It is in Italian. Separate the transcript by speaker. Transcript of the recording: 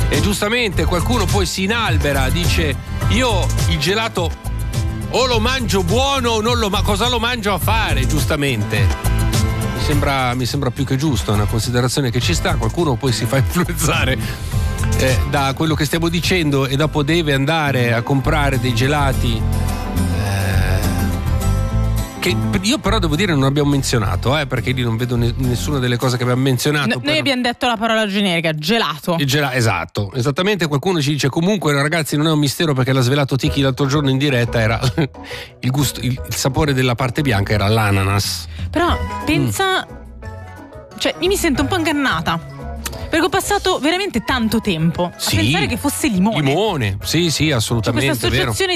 Speaker 1: E giustamente qualcuno poi si inalbera, dice: io il gelato o lo mangio buono o non lo cosa lo mangio a fare, giustamente. Mi sembra più che giusto, è una considerazione che ci sta. Qualcuno poi si fa influenzare da quello che stiamo dicendo e dopo deve andare a comprare dei gelati che io però devo dire non abbiamo menzionato, perché lì non vedo nessuna delle cose che abbiamo menzionato.
Speaker 2: Noi abbiamo detto la parola generica, gelato.
Speaker 1: Esatto, esattamente. Qualcuno ci dice: comunque ragazzi, non è un mistero perché l'ha svelato Tiki l'altro giorno in diretta, era il gusto, il sapore della parte bianca era l'ananas.
Speaker 2: Però pensa, cioè io mi sento un po' ingannata perché ho passato veramente tanto tempo a pensare che fosse limone.
Speaker 1: Sì, assolutamente,
Speaker 2: cioè, questa associazione
Speaker 1: vero.